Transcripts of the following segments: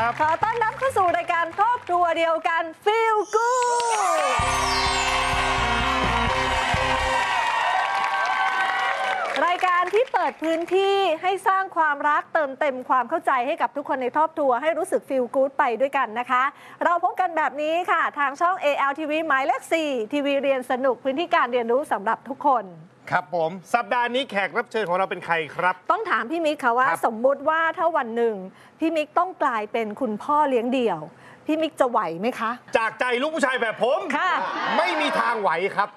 ครับขอต้อนรับเข้าสู่รายการครอบครัวเดียวกัน Feel Good รายการที่เปิดพื้นที่ให้สร้างความรักเติมเต็มความเข้าใจให้กับทุกคนในครอบครัวให้รู้สึก Feel Good ไปด้วยกันนะคะ เราพบกันแบบนี้ค่ะทางช่อง ALTV หมายเลข 4 ทีวีเรียนสนุกพื้นที่การเรียนรู้สำหรับทุกคนครับผมสัปดาห์นี้แขกรับเชิญของเราเป็นใครครับต้องถามพี่มิกค่ะว่าสมมุติว่าถ้าวันหนึ่งพี่มิกต้องกลายเป็นคุณพ่อเลี้ยงเดี่ยวพี่มิกจะไหวไหมคะจากใจลูกผู้ชายแบบผมค่ะไม่มีทางไหวครับ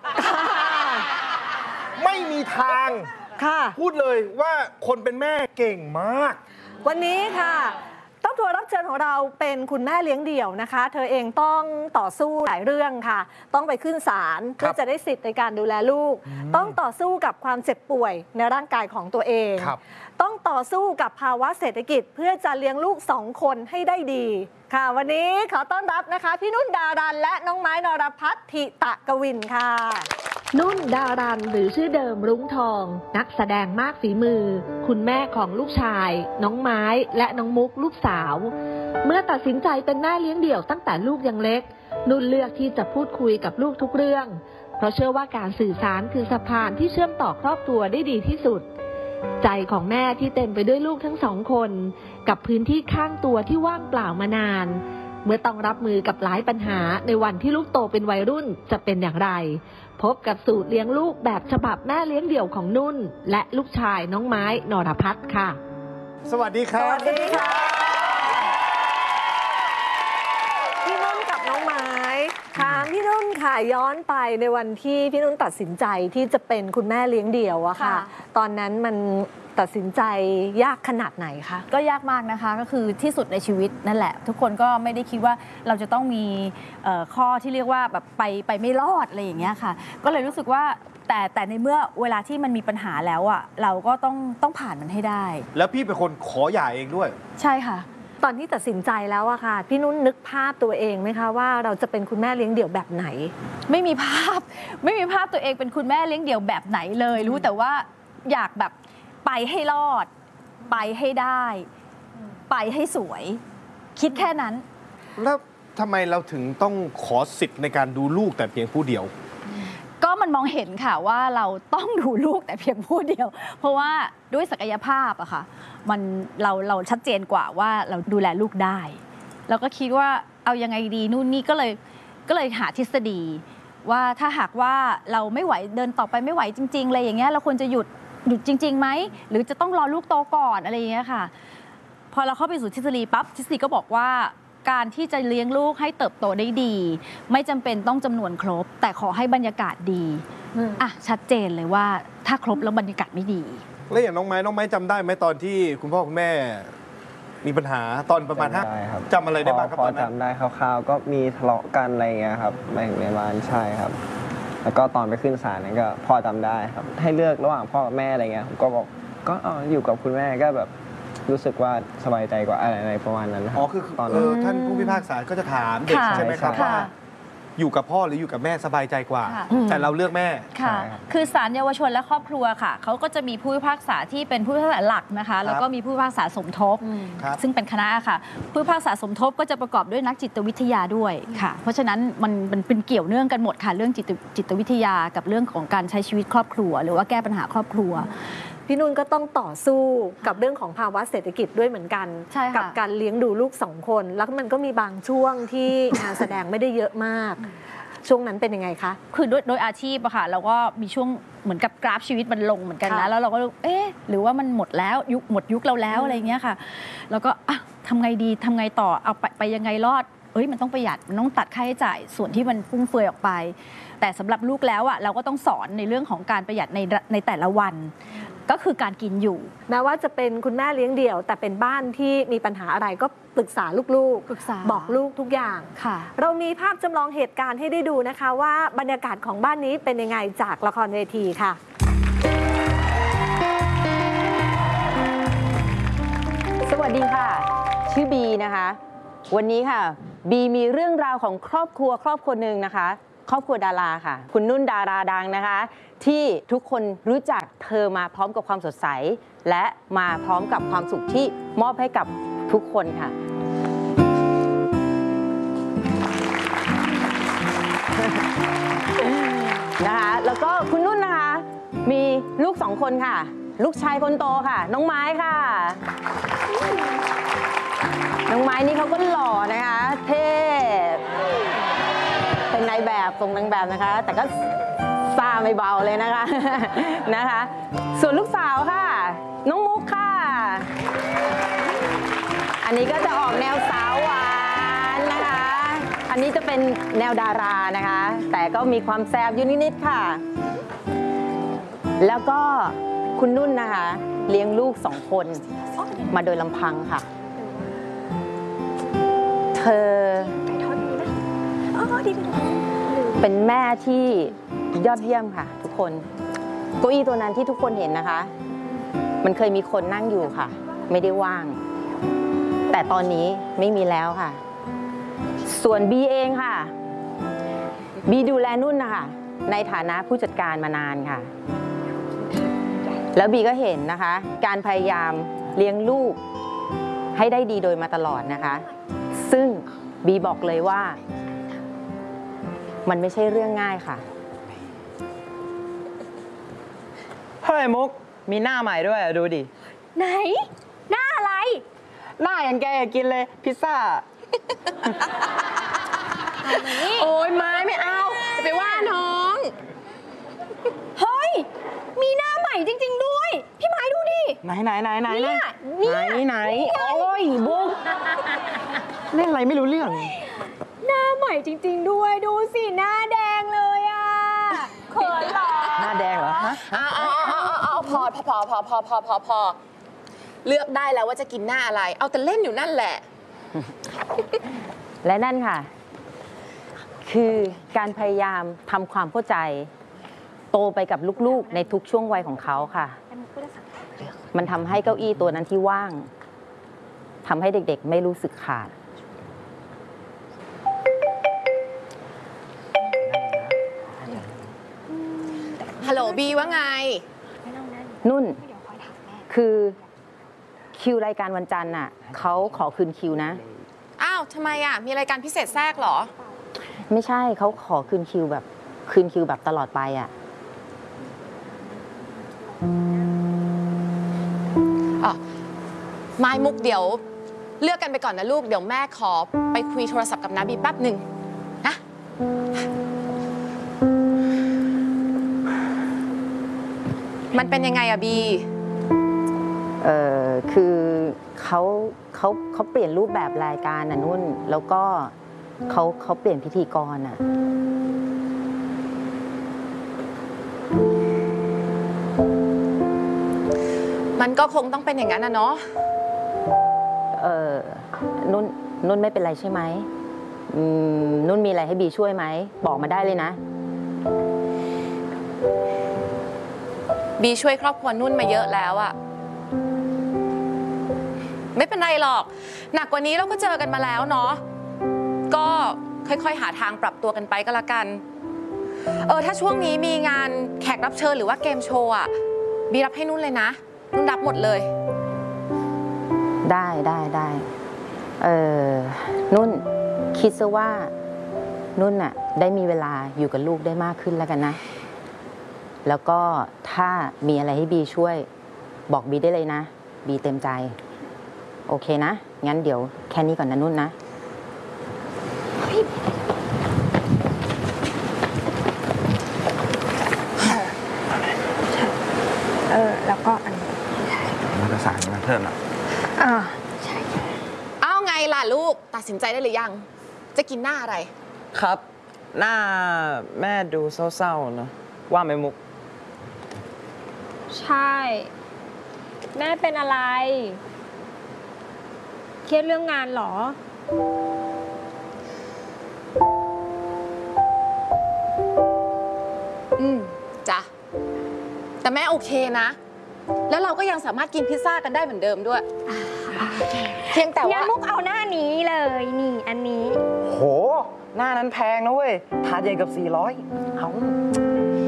ไม่มีทางค่ะพูดเลยว่าคนเป็นแม่เก่งมากวันนี้ค่ะต้องทัวร์รับเชิญของเราเป็นคุณแม่เลี้ยงเดี่ยวนะคะเธอเองต้องต่อสู้หลายเรื่องค่ะต้องไปขึ้นศาลเพื่อจะได้สิทธิ์ในการดูแลลูกต้องต่อสู้กับความเจ็บป่วยในร่างกายของตัวเองต้องต่อสู้กับภาวะเศรษฐกิจเพื่อจะเลี้ยงลูก2 คนให้ได้ดีค่ะวันนี้ขอต้อนรับนะคะพี่นุ่นดารันและน้องไม้นรพัฒน์ธิตะกวินค่ะนุ่นดารันหรือชื่อเดิมรุ้งทองนักแสดงมากฝีมือคุณแม่ของลูกชายน้องไม้และน้องมุกลูกสาวเมื่อตัดสินใจเป็นแม่เลี้ยงเดี่ยวตั้งแต่ลูกยังเล็กนุ่นเลือกที่จะพูดคุยกับลูกทุกเรื่องเพราะเชื่อว่าการสื่อสารคือสะพานที่เชื่อมต่อครอบครัวได้ดีที่สุดใจของแม่ที่เต็มไปด้วยลูกทั้ง2 คนกับพื้นที่ข้างตัวที่ว่างเปล่ามานานเมื่อต้องรับมือกับหลายปัญหาในวันที่ลูกโตเป็นวัยรุ่นจะเป็นอย่างไรพบกับสูตรเลี้ยงลูกแบบฉบับแม่เลี้ยงเดี่ยวของนุ่นและลูกชายน้องไม้นรพัฒน์ค่ะสวัสดีครับสวัสดีค่ะพี่นุ่นกับน้องไม้ถามพี่นุ่นค่ะย้อนไปในวันที่พี่นุ่นตัดสินใจที่จะเป็นคุณแม่เลี้ยงเดี่ยวอะค่ะตอนนั้นมันตัดสินใจยากขนาดไหนคะก็ยากมากนะคะก็คือที่สุดในชีวิตนั่นแหละทุกคนก็ไม่ได้คิดว่าเราจะต้องมีข้อที่เรียกว่าแบบไปไม่รอดอะไรอย่างเงี้ยค่ะก็เลยรู้สึกว่าแต่ในเมื่อเวลาที่มันมีปัญหาแล้วอ่ะเราก็ต้องผ่านมันให้ได้แล้วพี่เป็นคนขอหย่าเองด้วยใช่ค่ะตอนที่ตัดสินใจแล้วอะค่ะพี่นุ่นนึกภาพตัวเองไหมคะว่าเราจะเป็นคุณแม่เลี้ยงเดี่ยวแบบไหนไม่มีภาพตัวเองเป็นคุณแม่เลี้ยงเดี่ยวแบบไหนเลยรู้แต่ว่าอยากแบบไปให้รอดไปให้ได้ไปให้สวยคิดแค่นั้นแล้วทำไมเราถึงต้องขอสิทธิ์ในการดูลูกแต่เพียงผู้เดียวก็มันมองเห็นค่ะว่าเราต้องดูลูกแต่เพียงผู้เดียวเพราะว่าด้วยศักยภาพอะค่ะมันเราชัดเจนกว่าว่าเราดูแลลูกได้เราก็คิดว่าเอายังไงดีนู่นนี่ก็เลยหาทฤษฎีว่าถ้าหากว่าเราไม่ไหวเดินต่อไปไม่ไหวจริงๆอะไรอย่างเงี้ยเราควรจะหยุดจริงๆไหมหรือจะต้องรอลูกโตก่อนอะไรอย่างเงี้ยค่ะพอเราเข้าไปสู่ทฤษฎีปั๊บทฤษฎีก็บอกว่าการที่จะเลี้ยงลูกให้เติบโตได้ดีไม่จำเป็นต้องจำนวนครบแต่ขอให้บรรยากาศดีชัดเจนเลยว่าถ้าครบแล้วบรรยากาศไม่ดีแล้วอย่างน้องไม้จำได้ไหมตอนที่คุณพ่อคุณแม่มีปัญหาตอนประมาณ5จำอะไรได้บ้างครับตอนนั้นจำได้คร่าวๆก็มีทะเลาะกันอะไรเงี้ยครับในบ้านใช่ครับแล้วก็ตอนไปขึ้นศาลนั้นก็พ่อจำได้ครับให้เลือกระหว่างพ่อกับแม่อะไรเงี้ยผมก็บอกก็อยู่กับคุณแม่ก็แบบรู้สึกว่าสบายใจกว่าอะไรประมาณนั้นอ๋อคือตอนท่านผู้พิพากษาก็จะถามเด็กใช่ไหมครับว่าอยู่กับพ่อหรืออยู่กับแม่สบายใจกว่าแต่เราเลือกแม่ค่ะคือศาลเยาวชนและครอบครัวค่ะเขาก็จะมีผู้พิพากษาที่เป็นผู้พิพากษาหลักนะคะแล้วก็มีผู้พิพากษาสมทบซึ่งเป็นคณะค่ะผู้พิพากษาสมทบก็จะประกอบด้วยนักจิตวิทยาด้วยค่ะเพราะฉะนั้นมันเป็นเกี่ยวเนื่องกันหมดค่ะเรื่องจิตวิทยากับเรื่องของการใช้ชีวิตครอบครัวหรือว่าแก้ปัญหาครอบครัวพี่นุ่นก็ต้องต่อสู้กับเรื่องของภาวะเศรษฐกิจด้วยเหมือนกันกับการเลี้ยงดูลูก2 คนแล้วมันก็มีบางช่วงที่งานแสดงไม่ได้เยอะมากช่วงนั้นเป็นยังไงคะคือโดยอาชีพอะค่ะเราก็มีช่วงเหมือนกับกราฟชีวิตมันลงเหมือนกันนะแล้วเราก็หรือว่ามันหมดแล้วหมดยุคเราแล้วอะไรเงี้ยค่ะแล้วก็ทำไงดีทำไงต่อเอาไปยังไงรอดมันต้องประหยัดมันต้องตัดค่าใช้จ่ายส่วนที่มันฟุ่มเฟือยออกไปแต่สำหรับลูกแล้วอะเราก็ต้องสอนในเรื่องของการประหยัดในแต่ละวันก็คือการกินอยู่แม้ว่าจะเป็นคุณแม่เลี้ยงเดี่ยวแต่เป็นบ้านที่มีปัญหาอะไรก็ปรึกษาลูกๆบอกลูกทุกอย่างเรามีภาพจำลองเหตุการณ์ให้ได้ดูนะคะว่าบรรยากาศของบ้านนี้เป็นยังไงจากละครเวทีค่ะสวัสดีค่ะชื่อบีนะคะวันนี้ค่ะบีมีเรื่องราวของครอบครัวหนึ่งนะคะครอบครัวดาราค่ะคุณนุ่นดาราดังนะคะที่ทุกคนรู้จักเธอมาพร้อมกับความสดใสและมาพร้อมกับความสุขที่มอบให้กับทุกคนค่ะนะคะแล้วก็คุณนุ่นนะคะมีลูก2 คนค่ะ ลูกชายคนโตค่ะ น้องไม้ค่ะ น้องไม้นี่เขาก็หล่อนะคะเท่เป็นนายแบบทรงนางแบบนะคะ แต่ก็ซ่าไม่เบาเลยนะคะ นะคะส่วนลูกสาวค่ะ น้องมุกค่ะ อันนี้ก็จะออกแนวสาวหวานนะคะ อันนี้จะเป็นแนวดารานะคะ แต่ก็มีความแซบอยู่นิดๆค่ะ แล้วก็คุณนุ่นนะคะเลี้ยงลูก2 คนมาโดยลำพังค่ะ เธอเป็นแม่ที่ยอดเยี่ยมค่ะทุกคนเก้าอี้ตัวนั้นที่ทุกคนเห็นนะคะ มันเคยมีคนนั่งอยู่ค่ะ ไม่ได้ว่าง แต่ตอนนี้ไม่มีแล้วค่ะ ส่วนบีเองค่ะบีดูแลนุ่นนะคะในฐานะผู้จัดการมานานค่ะแล้วบีก็เห็นนะคะการพยายามเลี้ยงลูกให้ได้ดีโดยมาตลอดนะคะซึ่งบีบอกเลยว่ามันไม่ใช่เรื่องง่ายค่ะเฮ้ยมุกมีหน้าใหม่ด้วยดูดิไหน หน้าอะไรหน้าอย่างแกอยากกินเลยพิซซ่าโอ้ยไม้ไม่เอาจะไปว่าน้องเฮ้ย มีหน้าใหม่จริง ๆ ด้วย พี่ไม้ดูดิไหนไหนไหนไหนเนี่ยไหนโอ้ยบุ๊กเล่นอะไรไม่รู้เรื่องหน้าใหม่จริง ๆ ด้วย ดูสิ หน้าแดงเลยอ่ะเขินเหรอหน้าแดงเหรอฮะเอาพอเลือกได้แล้วว่าจะกินหน้าอะไร เอาแต่เล่นอยู่นั่นแหละและนั่นค่ะ คือการพยายามทำความเข้าใจโตไปกับลูกๆในทุกช่วงวัยของเขาค่ะ มันทำให้เก้าอี้ตัวนั้นที่ว่างทำให้เด็กๆไม่รู้สึกขาดฮัลโหลบีว่าไงนุ่นคือคิวรายการวันจันทร์น่ะเขาขอคืนคิวนะอ้าวทำไมอ่ะ มีรายการพิเศษแทรกเหรอไม่ใช่เขาขอคืนคิวแบบตลอดไปอ่ะอ๋อไม้มุกเดี๋ยวเลือกกันไปก่อนนะลูก เดี๋ยวแม่ขอไปคุยโทรศัพท์กับน้าบีแป๊บหนึ่งนะ มันเป็นยังไงอะบีคือเขาเปลี่ยนรูปแบบรายการน่ะนุ่น แล้วก็เขาเปลี่ยนพิธีกรอ่ะมันก็คงต้องเป็นอย่างนั้นนะเนาะนุ่นไม่เป็นไรใช่ไหมนุ่นมีอะไรให้บีช่วยไหมบอกมาได้เลยนะบีช่วยครอบครัวนุ่นมาเยอะแล้วอะไม่เป็นไรหรอกหนักกว่านี้เราก็เจอกันมาแล้วเนาะก็ค่อยๆหาทางปรับตัวกันไปก็แล้วกันถ้าช่วงนี้มีงานแขกรับเชิญหรือว่าเกมโชว์อะบีรับให้นุ่นเลยนะนุ่นรับหมดเลยได้นุ่นคิดซะว่านุ่นน่ะได้มีเวลาอยู่กับลูกได้มากขึ้นแล้วกันนะแล้วก็ถ้ามีอะไรให้บีช่วยบอกบีได้เลยนะบีเต็มใจโอเคนะงั้นเดี๋ยวแค่นี้ก่อนนะนุ่นนะแล้วก็อันนี้มันจะสารมาเพิ่มอ่ะใช่เอาไงล่ะลูกตัดสินใจได้หรือยังจะกินหน้าอะไรครับ หน้าแม่ดูเศร้าๆนะว่าไหมมุกใช่ แม่เป็นอะไรเครียดเรื่องงานเหรอจ้ะแต่แม่โอเคนะแล้วเราก็ยังสามารถกินพิซซ่ากันได้เหมือนเดิมด้วยเพียงแต่ว่างั้นมุกเอาหน้านี้เลยนี่อันนี้โหหน้านั้นแพงนะเว้ยถาดใหญ่กับ400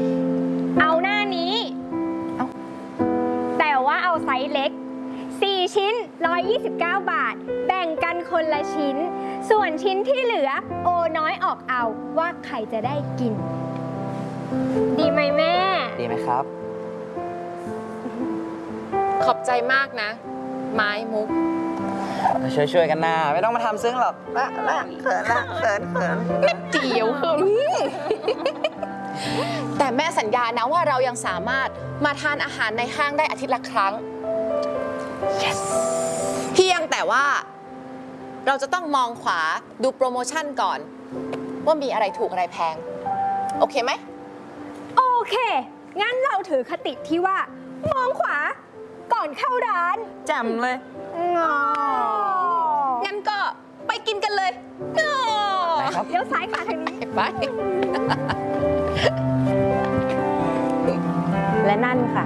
เอาหน้านี้แต่ว่าเอาไซส์เล็ก4 ชิ้น 129 บาท แบ่งกันคนละชิ้น ส่วนชิ้นที่เหลือโอน้อยออกเอาว่าใครจะได้กิน ดีไหมแม่ดีไหมครับขอบใจมากนะ ไม้มุกช่วยๆกันนะไม่ต้องมาทำซึ้งหรอกละเขินละเขินเดี๋ยวแต่แม่สัญญานะว่าเรายังสามารถมาทานอาหารในห้างได้อาทิตย์ละครั้ง yes เพียงแต่ว่าเราจะต้องมองขวาดูโปรโมชั่นก่อน ว่ามีอะไรถูกอะไรแพง โอเคไหมโอเค งั้นเราถือคติที่ว่ามองขวาก่อนเข้าร้านแจ่มเลยงั้นก็ไปกินกันเลยไปครับเดี๋ยวซ้ายค่ะทางนี้ไปและนั่นค่ะ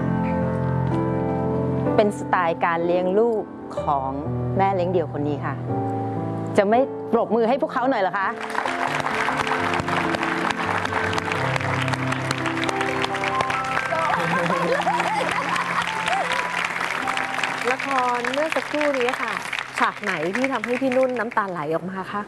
เป็นสไตล์การเลี้ยงลูกของแม่เลี้ยงเดี่ยวคนนี้ค่ะ จะไม่ปรบมือให้พวกเขาหน่อยเหรอคะละครเมื่อสักครู่นี้ค่ะฉากไหนที่ทำให้พี่นุ่นน้ำตาไหลออกมาคะ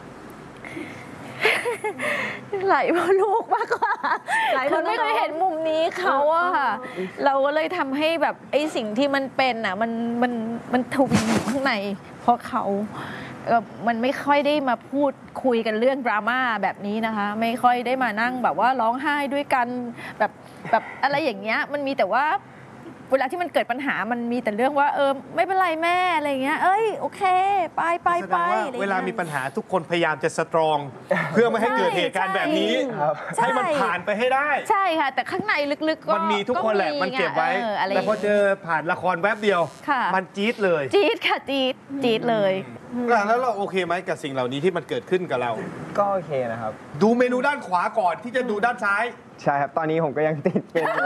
ไหลเพราะลูกมากกว่าไหลเพคือราะไม่น้เคองยเห็นมุมนี้เขาอะค่ะ เราก็เลยทำให้แบบไอ้สิ่งที่มันเป็นอะมันทวีอยู่ข้างใน เพราะเขามันไม่ค่อยได้มาพูดคุยกันเรื่องดราม่าแบบนี้นะคะ ไม่ค่อยได้มานั่งแบบว่าร้องไห้ด้วยกันแบบอะไรอย่างเงี้ยมันมีแต่ว่าเวลาที่มันเกิดปัญหามันมีแต่เรื่องว่าไม่เป็นไรแม่อะไรเงี้ยโอเคไปแสดงว่าเวลามีปัญหาทุกคนพยายามจะสตรอง เพื่อไม่ให้เกิดเหตุการณ์แบบนี้ ให้มันผ่านไปให้ได้ใช่ค่ะแต่ข้างในลึกๆก็มันมีทุกคนแหละมันเก็บไว้อะไรแต่พอเจอผ่านละครแวบเดียวค่ะมันจี๊ดเลยจี๊ดค่ะจี๊ดเลยแล้วเราโอเคไหมกับสิ่งเหล่านี้ที่มันเกิดขึ้นกับเราก็โอเคนะครับดูเมนูด้านขวาก่อนที่จะดูด้านซ้ายใช่ครับ ตอนนี้ผมก็ยังติดเป็นอยู่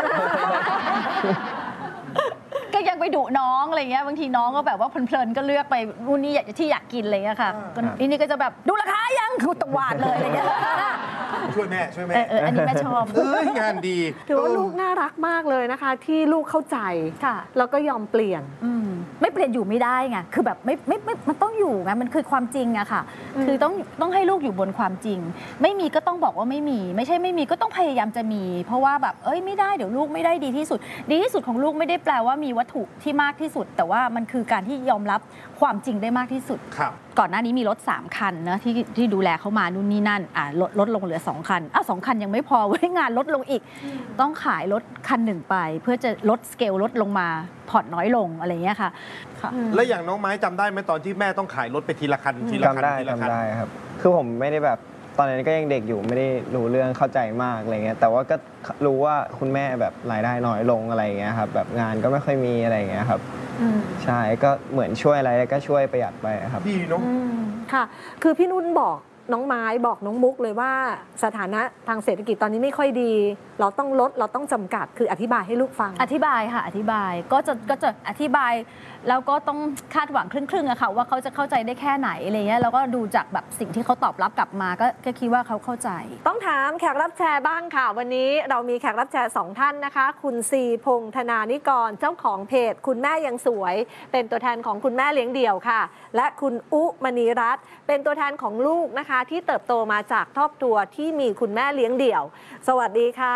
ก็ยังไปดุน้องอะไรเงี้ยบางทีน้องก็แบบว่าเพลินๆก็เลือกไปนู่นนี่ที่อยากกินอะไรเงี้ยค่ะทีนี้ก็จะแบบดูราคายังคือตะวาดเลยอะไรเงี้ยช่วยแม่ช่วยแม่อันนี้แม่ชอบงานดีถือว่าลูกน่ารักมากเลยนะคะ ที่ลูกเข้าใจค่ะแล้วก็ยอมเปลี่ยนไม่เปลี่ยนอยู่ไม่ได้ไงคือแบบไม่มันต้องอยู่ไงมันคือความจริงอะค่ะ คือต้องให้ลูกอยู่บนความจริง ไม่มีก็ต้องบอกว่าไม่มี ไม่ใช่ไม่มีก็ต้องพยายามจะมี เพราะว่าแบบไม่ได้เดี๋ยวลูกไม่ได้ดีที่สุด ดีที่สุดของลูกไม่ได้แปลว่ามีวัตถุที่มากที่สุด แต่ว่ามันคือการที่ยอมรับความจริงได้มากที่สุดครับก่อนหน้านี้มีรถ3คันนะที่ดูแลเขามานู่นนี่นั่นลดลงเหลือ2คัน2คันยังไม่พอเว้ยงานลดลงอีก ต้องขายรถคันหนึ่งไป เพื่อจะลดสเกลลดลงมาผ่อนน้อยลงอะไรอย่างเงี้ยค่ะแล้วอย่างน้องไม้จำได้ไหมตอนที่แม่ต้องขายรถไปทีละคันทีละคันจำได้ทีละคันจำได้ครับ คือผมไม่ได้แบบตอนนั้นก็ยังเด็กอยู่ไม่ได้รู้เรื่องเข้าใจมากอะไรเงี้ยแต่ว่าก็รู้ว่าคุณแม่แบบรายได้น้อยลงอะไรเงี้ยครับแบบงานก็ไม่ค่อยมีอะไรเงี้ยครับใช่ก็เหมือนช่วยอะไรก็ช่วยประหยัดไปครับดีเนาะค่ะ คือพี่นุ่นบอกน้องไม้บอกน้องมุกเลยว่าสถานะทางเศรษฐกิจตอนนี้ไม่ค่อยดี เราต้องลดเราต้องจำกัดคืออธิบายให้ลูกฟังอธิบายค่ะอธิบายก็จะอธิบายแล้วก็ต้องคาดหวังครึ่งๆอะค่ะว่าเขาจะเข้าใจได้แค่ไหนอะไรเงี้ยแล้วก็ดูจากแบบสิ่งที่เขาตอบรับกลับมาก็คิดว่าเขาเข้าใจต้องถามแขกรับแชร์บ้างค่ะ วันนี้เรามีแขกรับแชร์2ท่านนะคะ คุณซีพงษ์ธนานิกรเจ้าของเพจคุณแม่ยังสวย เป็นตัวแทนของคุณแม่เลี้ยงเดี่ยวค่ะ และคุณอุมณีรัตน์เป็นตัวแทนของลูกนะคะ ที่เติบโตมาจากครอบครัวที่มีคุณแม่เลี้ยงเดี่ยว สวัสดีค่ะ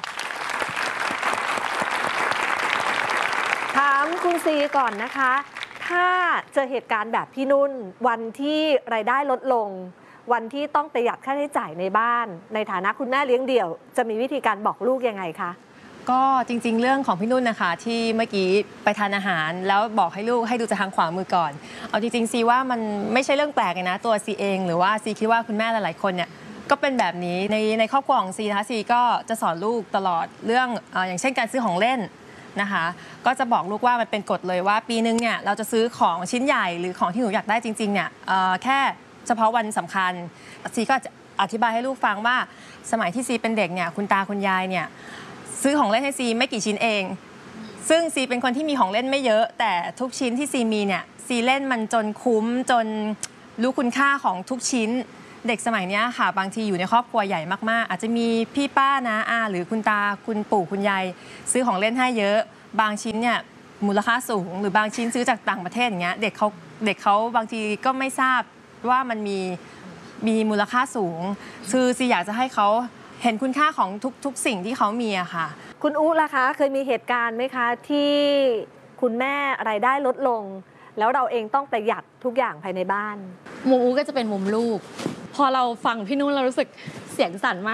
ถามคุณซีก่อนนะคะ ถ้าเจอเหตุการณ์แบบพี่นุ่นวันที่รายได้ลดลง วันที่ต้องประหยัดค่าใช้จ่ายในบ้าน ในฐานะคุณแม่เลี้ยงเดี่ยว จะมีวิธีการบอกลูกยังไงคะก็จริงๆเรื่องของพี่นุ่นนะคะที่เมื่อกี้ไปทานอาหารแล้วบอกให้ลูกให้ดูจากทางขวามือก่อนเอาจริงๆซีว่ามันไม่ใช่เรื่องแปลกเลยนะตัวซีเองหรือว่าซีคิดว่าคุณแม่หลายๆคนเนี่ยก็เป็นแบบนี้ในครอบครัวของซีนะคะซีก็จะสอนลูกตลอดเรื่องอย่างเช่นการซื้อของเล่นนะคะก็จะบอกลูกว่ามันเป็นกฎเลยว่าปีนึงเนี่ยเราจะซื้อของชิ้นใหญ่หรือของที่หนูอยากได้จริงๆเนี่ยแค่เฉพาะวันสำคัญซีก็จะอธิบายให้ลูกฟังว่าสมัยที่ซีเป็นเด็กเนี่ยคุณตาคุณยายเนี่ยซื้อของเล่นให้ซีไม่กี่ชิ้นเองซึ่งซีเป็นคนที่มีของเล่นไม่เยอะแต่ทุกชิ้นที่ซีมีเนี่ยซีเล่นมันจนคุ้มจนรู้คุณค่าของทุกชิ้นเด็กสมัยนี้ค่ะบางทีอยู่ในครอบครัวใหญ่มากๆอาจจะมีพี่ป้านะอาหรือคุณตาคุณปู่คุณยายซื้อของเล่นให้เยอะบางชิ้นเนี่ยมูลค่าสูงหรือบางชิ้นซื้อจากต่างประเทศอย่างเงี้ยเด็กเขาบางทีก็ไม่ทราบว่ามันมีมูลค่าสูงคือซีอยากจะให้เขาเห็นคุณค่าของทุกสิ่งที่เขามีอะค่ะคุณอุ๊ล่ะคะเคยมีเหตุการณ์ไหมคะที่คุณแม่รายได้ลดลงแล้วเราเองต้องประหยัดทุกอย่างภายในบ้านมุมอูก็จะเป็นมุมลูกพอเราฟังพี่นุ่นเรารู้สึกเสียงสั่นมาก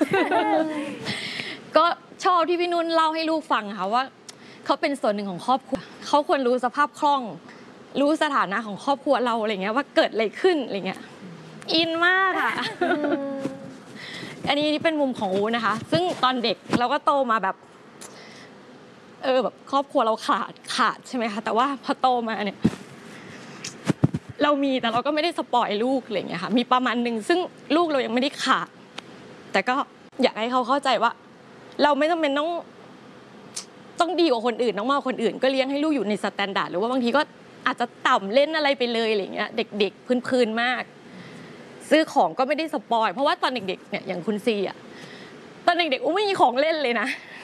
ก็ชอบที่พี่นุ่นเล่าให้ลูกฟังค่ะว่าเขาเป็นส่วนหนึ่งของครอบครัวเขาควรรู้สภาพคล่องรู้สถานะของครอบครัวเราอะไรเงี้ยว่าเกิดอะไรขึ้นอะไรเงี้ยอินมากค่ะ อันนี้เป็นมุมของอูนะคะซึ่งตอนเด็กเราก็โตมาแบบแบบครอบครัวเราขาดใช่ไหมคะแต่ว่าพอโตมาเนี่ยเรามีแต่เราก็ไม่ได้สปอยลูกอะไรอย่างเงี้ยค่ะมีประมาณนึงซึ่งลูกเรายังไม่ได้ขาดแต่ก็อยากให้เขาเข้าใจว่าเราไม่จำเป็นต้องดีกว่าคนอื่นต้องมากกว่าคนอื่นก็เลี้ยงให้ลูกอยู่ในสแตนดาร์ดหรือว่าบางทีก็อาจจะต่ำเล่นอะไรไปเลยอะไรอย่างเงี้ยเด็กๆพื้นๆมากซื้อของก็ไม่ได้สปอยเพราะว่าตอนเด็กๆเนี่ยอย่างคุณซีอ่ะตอนเด็กๆอุ้มไม่มีของเล่นเลยนะ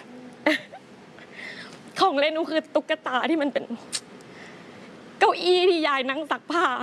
ของเล่นอุ้มคือตุ๊กตาที่มันเป็นเก้าอี้ที่ยายนั่งซักผ้า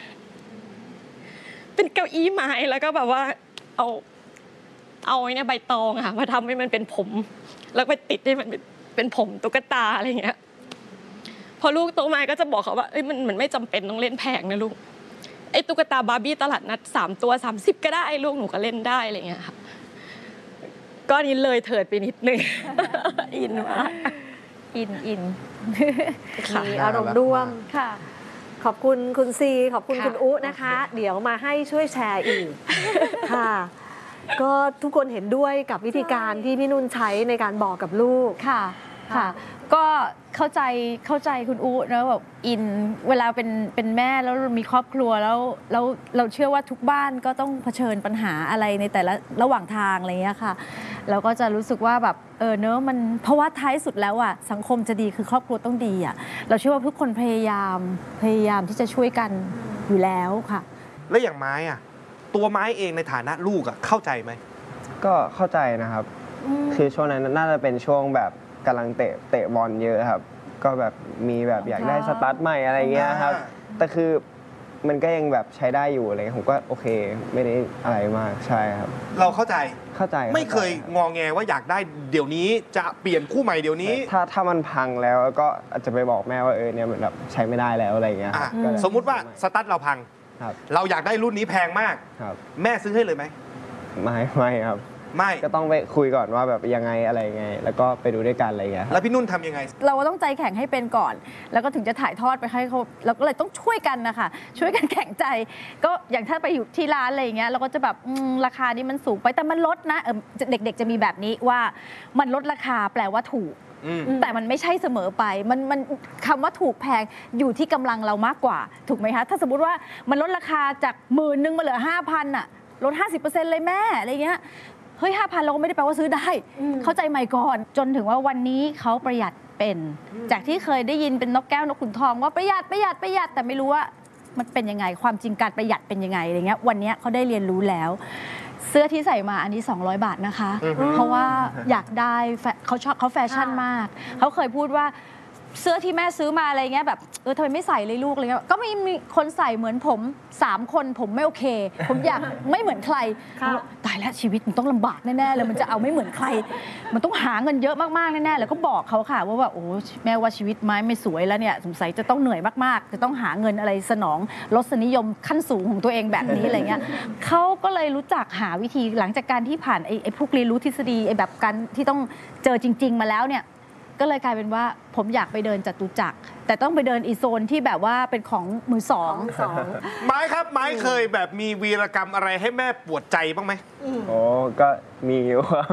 เป็นเก้าอี้ไม้แล้วก็แบบว่าเอาไอ้เนี่ยใบตองอะมาทำให้มันเป็นผมแล้วไปติดให้มันเป็นผมตุ๊กตาอะไรอย่างเงี้ยพอลูกโตมาก็จะบอกเขาว่ามันไม่จำเป็นต้องเล่นแพงนะลูกไอ้ตุ๊กตาบาร์บี้ตลาดนัด3 ตัว 30ก็ได้ลูกหนูก็เล่นได้อะไรอย่างเงี้ยค่ะก็นี้เลยเถิดไปนิดนึง อินมากอินมีอารมณ์ร่วมค่ะขอบคุณคุณซีขอบคุณคุณอุ๊นะคะเดี๋ยวมาให้ช่วยแชร์อีกค่ะก็ทุกคนเห็นด้วยกับวิธีการที่พี่นุ่นใช้ในการบอกกับลูกค่ะก็เข้าใจคุณอุ๊นะแบบอินเวลาเป็นแม่แล้วมีครอบครัวแล้วเราเชื่อว่าทุกบ้านก็ต้องเผชิญปัญหาอะไรในแต่ละระหว่างทางอะไรเงี้ยค่ะเราก็จะรู้สึกว่าแบบเนอะมันเพราะว่าท้ายสุดแล้วอ่ะสังคมจะดีคือครอบครัวต้องดีอ่ะเราเชื่อว่าทุกคนพยายามที่จะช่วยกันอยู่แล้วค่ะแล้วอย่างไม้อ่ะตัวไม้เองในฐานะลูกอ่ะเข้าใจไหมก็เข้าใจนะครับคือช่วงนั้นน่าจะเป็นช่วงแบบกำลังเตะบอลเยอะครับก็แบบมีแบบอยากได้สตาร์ทใหม่อะไรเงี้ยครับแต่คือมันก็ยังแบบใช้ได้อยู่อะไรเงี้ยผมก็โอเคไม่ได้อะไรมากใช่ครับเราเข้าใจไม่เคยงอแงว่าอยากได้เดี๋ยวนี้จะเปลี่ยนคู่ใหม่เดี๋ยวนี้ถ้ามันพังแล้วก็อาจจะไปบอกแม่ว่าเนี่ยมันแบบใช้ไม่ได้แล้วอะไรเงี้ยสมมุติว่าสตาร์ทเราพังเราอยากได้รุ่นนี้แพงมากแม่ซื้อให้เลยไหมไม่ครับไม่ก็ต้องไปคุยก่อนว่าแบบยังไงอะไรไงแล้วก็ไปดูด้วยกันอะไรเงี้ยแล้วพี่นุ่นทำยังไงเราต้องใจแข็งให้เป็นก่อนแล้วก็ถึงจะถ่ายทอดไปให้เขาเราก็เลยต้องช่วยกันนะคะช่วยกันแข็งใจก็อย่างถ้าไปอยู่ที่ร้านอะไรเงี้ยเราก็จะแบบราคานี้มันสูงไปแต่มันลดนะเด็กๆจะมีแบบนี้ว่ามันลดราคาแปลว่าถูกแต่มันไม่ใช่เสมอไปมันคำว่าถูกแพงอยู่ที่กำลังเรามากกว่าถูกไหมคะถ้าสมมติว่ามันลดราคาจาก10,000มาเหลือ 5,000อ่ะลด 50% เลยแม่อะไรเงี้ยเฮ้ย 5,000 เราก็ไม่ได้แปลว่าซื้อได้เข้าใจใหม่ก่อนจนถึงว่าวันนี้เขาประหยัดเป็นจากที่เคยได้ยินเป็นนกแก้วนกขุนทองว่าประหยัดแต่ไม่รู้ว่ามันเป็นยังไงความจริงการประหยัดเป็นยังไงอะไรเงี้ยวันนี้เขาได้เรียนรู้แล้วเสื้อที่ใส่มาอันนี้200 บาทนะคะเพราะว่าอยากได้เขาชอบเขาแฟชั่นมากเขาเคยพูดว่าเสื้อที่แม่ซื้อมาอะไรเงี้ยแบบทำไมไม่ใส่เลยลูกอะไรเงี้ยก็มีคนใส่เหมือนผม3 คนผมไม่โอเคผมอยากไม่เหมือนใครตายแล้วชีวิตมันต้องลำบากแน่ๆเลยมันจะเอาไม่เหมือนใครมันต้องหาเงินเยอะมากๆแน่ๆแล้วก็บอกเขาค่ะว่าโอ้แม่ว่าชีวิตไม้ไม่สวยแล้วเนี่ยสงสัยจะต้องเหนื่อยมากๆจะต้องหาเงินอะไรสนองรสนิยมขั้นสูงของตัวเองแบบนี้อะไรเงี้ยเขาก็เลยรู้จักหาวิธีหลังจากการที่ผ่านไอ้พวกเรียนรู้ทฤษฎีไอ้แบบการที่ต้องเจอจริงๆมาแล้วเนี่ยก็เลยกลายเป็นว่าผมอยากไปเดินจตุจักรแต่ต้องไปเดินอีโซนที่แบบว่าเป็นของมือสองไม้ครับไม้เคยแบบมีวีรกรรมอะไรให้แม่ปวดใจบ้างไหมโอ้ก็มีอยู่ครับ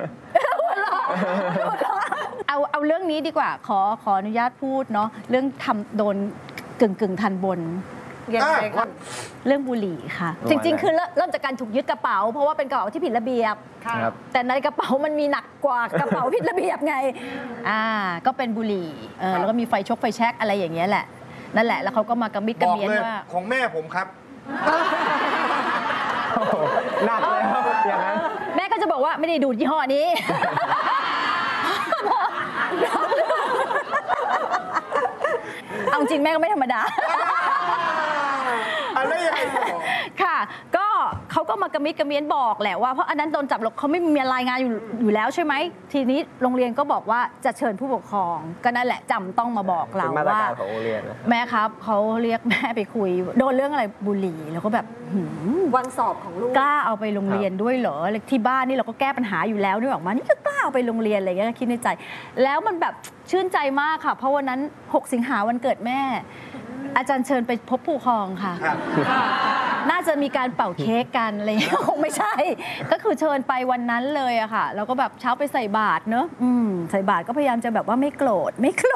เอาเรื่องนี้ดีกว่าขออนุญาตพูดเนาะเรื่องทำโดนกึ่งทันบนยังไงครับเรื่องบุหรี่ค่ะจริงๆคือเริ่มจากการถูกยึดกระเป๋าเพราะว่าเป็นกระเป๋าที่ผิดระเบียบแต่ในกระเป๋ามันมีหนักกว่ากระเป๋าผิดระเบียบไงก็เป็นบุหรี่แล้วก็มีไฟแช็กอะไรอย่างเงี้ยแหละนั่นแหละแล้วเขาก็มากระมิดกระเมียนว่าของแม่ผมครับหนักเลยครับอย่างนั้นแม่ก็จะบอกว่าไม่ได้ดูดยี่ห้อนี้เอาจริงแม่ก็ไม่ธรรมดาอะไรยังไงต่อค่ะก็เขาก็มากระมิดกระเมียนบอกแหละว่าเพราะอันนั้นโดนจับหรอกเขาไม่มีรายงานอยู่แล้วใช่ไหมทีนี้โรงเรียนก็บอกว่าจะเชิญผู้ปกครองก็นั่นแหละจำต้องมาบอกเราเป็นมาตรว่าการของโรงเรียนนะแม่ครับเขาเรียกแม่ไปคุยโดนเรื่องอะไรบุหรี่แล้วก็แบบวันสอบของลูกกล้าเอาไปโรงเรียนด้วยเหรอที่บ้านนี่เราก็แก้ปัญหาอยู่แล้วนี่ออกมานี่ก็กล้าเอาไปโรงเรียนอะไรเงี้ยคิดในใจ แล้วมันแบบชื่นใจมากค่ะเพราะวันนั้น6 สิงหาวันเกิดแม่ อาจารย์เชิญไปพบผู้ปกครองค่ะ น่าจะมีการเป่าเค้กกันอะไรอย่างเงี้ยคงไม่ใช่ ก็คือเชิญไปวันนั้นเลยอะค่ะแล้วก็แบบเช้าไปใส่บาตรเนอะใส่บาตรก็พยายามจะแบบว่าไม่โกรธ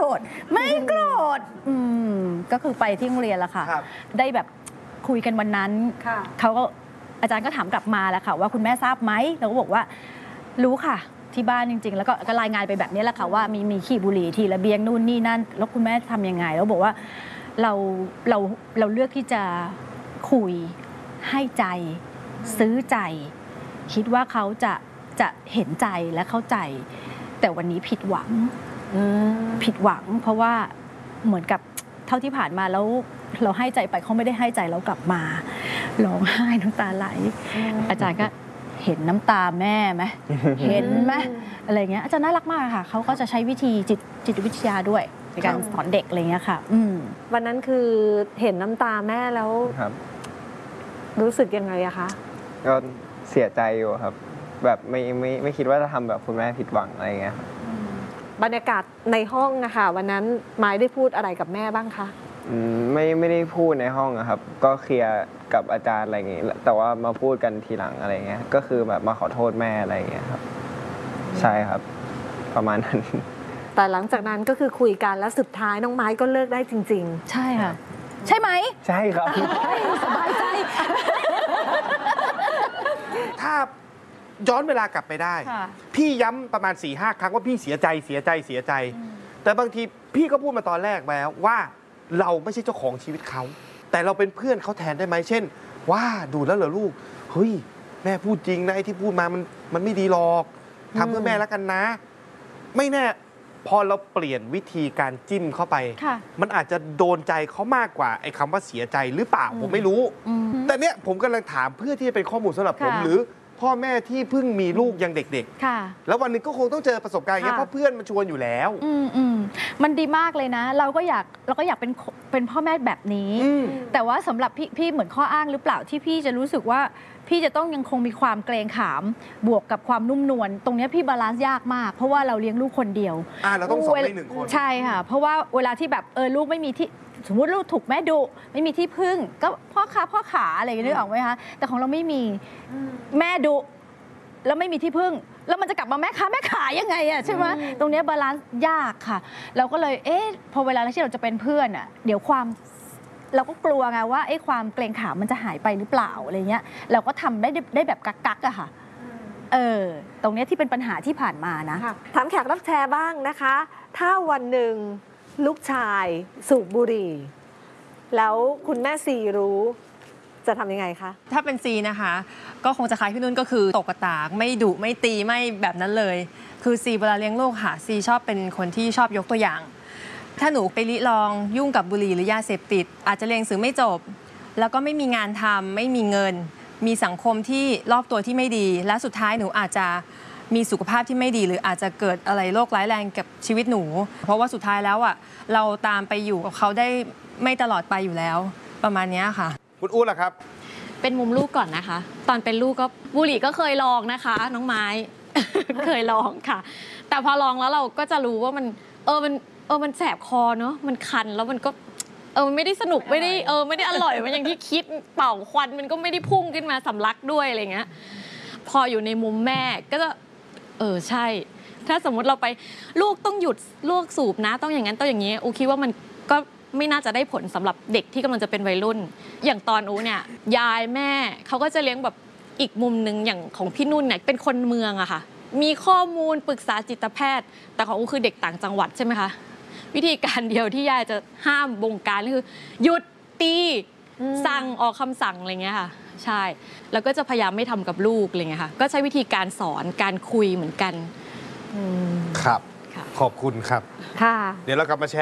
ก็คือไปที่โรงเรียนละค่ะ ได้แบบคุยกันวันนั้นเขาก็อาจารย์ก็ถามกลับมาแล้วค่ะว่าคุณแม่ทราบไหมเราก็บอกว่ารู้ค่ะที่บ้านจริงๆแล้วก็รายงานไปแบบนี้แหละค่ะว่ามีขี้บุหรี่ที่ระเบียงนู่นนี่นั่นแล้วคุณแม่ทำยังไงแล้วบอกว่าเราเลือกที่จะคุยให้ใจซื้อใจคิดว่าเขาจะเห็นใจและเข้าใจแต่วันนี้ผิดหวังเพราะว่าเหมือนกับเท่าที่ผ่านมาแล้วเราให้ใจไปเขาไม่ได้ให้ใจเรากลับมาร้องไห้น้ำตาไหลอาจารย์ก็เห็นน้ำตาแม่ไหม เห็นไหมอะไรเงี้ยอาจารย์น่ารักมากค่ะเขาก็จะใช้วิธีจิตวิทยาด้วยในการสอนเด็กอะไรเงี้ยค่ะวันนั้นคือเห็นน้ำตาแม่แล้วรู้สึกยังไงอะคะก็เสียใจอยู่ครับแบบไม่คิดว่าจะทำแบบคุณแม่ผิดหวังอะไรเงี้ยบรรยากาศในห้องนะคะวันนั้นไม้ได้พูดอะไรกับแม่บ้างคะไม่ได้พูดในห้องครับก็เคลียร์กับอาจารย์อะไรอย่างงี้แต่ว่ามาพูดกันทีหลังอะไรเงี้ยก็คือแบบมาขอโทษแม่อะไรเงี้ยครับใช่ครับประมาณนั้นแต่หลังจากนั้นก็คือคุยกันแล้วสุดท้ายน้องไม้ก็เลิกได้จริงๆใช่ค่ะใช่ไหมใช่ครับสบายใจถ้าย้อนเวลากลับไปได้พี่ย้ำประมาณ 4-5 ครั้งว่าพี่เสียใจแต่บางทีพี่ก็พูดมาตอนแรกแล้วว่าเราไม่ใช่เจ้าของชีวิตเขาแต่เราเป็นเพื่อนเขาแทนได้ไหมเช่นว่าดูแล้วเหรอลูกเฮ้ยแม่พูดจริงนะไอ้ที่พูดมามันไม่ดีหรอกทำเพื่อแม่แล้วกันนะไม่แน่พอเราเปลี่ยนวิธีการจิ้มเข้าไปมันอาจจะโดนใจเขามากกว่าไอ้คำว่าเสียใจหรือเปล่าผมไม่รู้แต่เนี้ยผมกำลังถามเพื่อที่จะเป็นข้อมูลสำหรับผมหรือพ่อแม่ที่เพิ่งมีลูกยังเด็กๆแล้ววันนึงก็คงต้องเจอประสบการณ์อย่างนี้เพราะเพื่อนมันชวนอยู่แล้วมันดีมากเลยนะเราก็อยากเป็นพ่อแม่แบบนี้แต่ว่าสำหรับพี่เหมือนข้ออ้างหรือเปล่าที่พี่จะรู้สึกว่าพี่จะต้องยังคงมีความเกรงขามบวกกับความนุ่มนวลตรงนี้พี่บาลานซ์ยากมากเพราะว่าเราเลี้ยงลูกคนเดียวเราต้องสอนได้1 คนใช่ค่ะเพราะว่าเวลาที่แบบลูกไม่มีที่สมมติลูกถูกแม่ดุไม่มีที่พึ่งก็พ่อขาอะไรอย่างนี้นึกออกไหมคะแต่ของเราไม่มีแม่ดุแล้วไม่มีที่พึ่งแล้วมันจะกลับมาแม่ขายังไงอะใช่ไหมตรงนี้บาลานซ์ยากค่ะเราก็เลยพอเวลาที่เราจะเป็นเพื่อนอะเดี๋ยวเราก็กลัวไงว่าความเกรงขามมันจะหายไปหรือเปล่าอะไรเงี้ยเราก็ทำได้แบบกักอะค่ะตรงนี้ที่เป็นปัญหาที่ผ่านมานะถามแขกรับแชร์บ้างนะคะถ้าวันหนึ่งลูกชายสูบบุหรี่แล้วคุณแม่ซีรู้จะทำยังไงคะถ้าเป็นซีนะคะก็คงจะคล้ายพี่นุ่นก็คือตกกระตากไม่ดุไม่ตีไม่แบบนั้นเลยคือซีเวลาเลี้ยงลูกค่ะซีชอบเป็นคนที่ชอบยกตัวอย่างถ้าหนูไปลิลองยุ่งกับบุหรี่หรือยาเสพติดอาจจะเรียนหนังสือไม่จบแล้วก็ไม่มีงานทำไม่มีเงินมีสังคมที่รอบตัวที่ไม่ดีและสุดท้ายหนูอาจจะมีสุขภาพที่ไม่ดีหรืออาจจะเกิดอะไรโรคร้ายแรงกับชีวิตหนูเพราะว่าสุดท้ายแล้วอ่ะเราตามไปอยู่กับเขาได้ไม่ตลอดไปอยู่แล้วประมาณนี้ค่ะคุณอู๊ดล่ะครับเป็นมุมลูกก่อนนะคะตอนเป็นลูกก็บุหรี่ก็เคยลองนะคะน้องไม้ เคยลองค่ะแต่พอลองแล้วเราก็จะรู้ว่ามันแสบคอเนอะมันคันแล้วมันก็มันไม่ได้สนุกไม่ได้อร่อยมันอย่างที่คิดเป่าควันมันก็ไม่ได้พุ่งขึ้นมาสำลักด้วยอะไรเงี้ยพออยู่ในมุมแม่ก็จะใช่ถ้าสมมุติเราไปลูกต้องหยุดลูกสูบนะต้องอย่างนั้นต้องอย่างนี้อูคิดว่ามันก็ไม่น่าจะได้ผลสำหรับเด็กที่กำลังจะเป็นวัยรุ่นอย่างตอนอูเนี่ยยายแม่เขาก็จะเลี้ยงแบบอีกมุมนึงอย่างของพี่นุ่นเนี่ยเป็นคนเมืองอะค่ะมีข้อมูลปรึกษาจิตแพทย์แต่ของอูคือเด็กต่างจังหวัดใช่ไหมคะวิธีการเดียวที่ยายจะห้ามบงการก็คือหยุดตีสั่งออกคำสั่งอะไรเงี้ยค่ะใช่แล้วก็จะพยายามไม่ทำกับลูกอะไรเงี้ยค่ะก็ใช้วิธีการสอนการคุยเหมือนกันครับขอบคุณครับเดี๋ยวเรากลับมาแชร์